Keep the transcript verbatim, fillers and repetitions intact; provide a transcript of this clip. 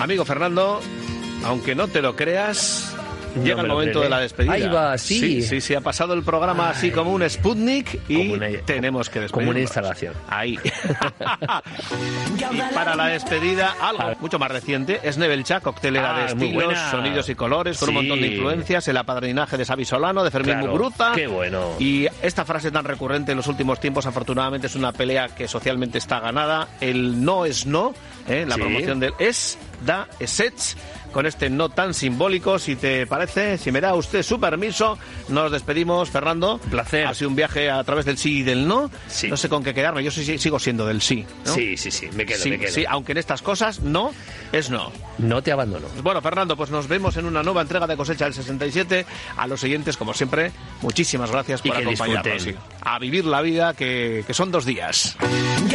Amigo Fernando, aunque no te lo creas, no llega el momento de la despedida. Ahí va, sí. Sí, sí, sí, ha pasado el programa Ay. así como un Sputnik y una, tenemos que despedirnos. Como una instalación. Ahí. Y para la despedida, algo mucho más reciente, es Nebelcha, coctelera ah, de estilos, sonidos y colores, con sí. un montón de influencias, el apadrinaje de Xavi Solano, de Fermín claro, Muguruza. Qué bueno. Y esta frase tan recurrente en los últimos tiempos, afortunadamente, es una pelea que socialmente está ganada. El no es no, ¿eh? la sí. promoción del es, da, esets. Con este no tan simbólico, si te parece, si me da usted su permiso, nos despedimos, Fernando. Un placer. Ha sido un viaje a través del sí y del no. Sí. No sé con qué quedarme, yo sí, sigo siendo del sí, ¿no? Sí, sí, sí, me quedo, sí, me quedo. Sí, aunque en estas cosas no es no. No te abandono. Bueno, Fernando, pues nos vemos en una nueva entrega de Cosecha del sesenta y siete. A los siguientes, como siempre, muchísimas gracias por acompañarnos. Sí. A vivir la vida, que, que son dos días.